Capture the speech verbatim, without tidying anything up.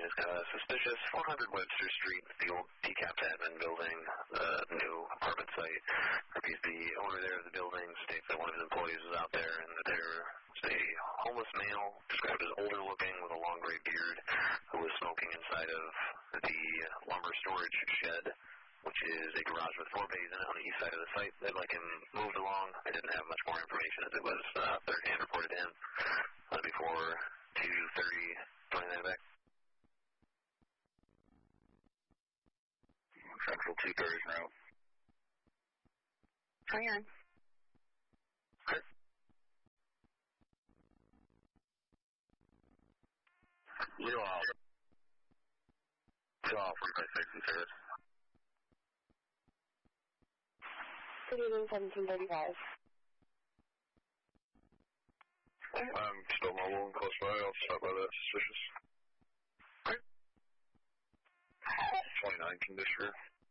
is uh, suspicious. four hundred Webster Street, the old P CAPS admin building, the new apartment site. The owner there of the building states that one of his employees was out there and that there was a homeless male, described as older looking with a long gray beard, who was smoking inside of the lumber storage shed, which is a garage with four bays in it on the east side of the site. They'd like him moved along. I didn't have much more information as it was uh, third hand reported in uh, before two thirty, twenty-nine back. Central two thirty now. Hang on. Okay. Zero out. Zero out, forty-five sixty, Terrace. Good evening, seventeen thirty-five. I'm still mobile and close by. I'll stop by that suspicious. Okay. twenty-nine conditioner.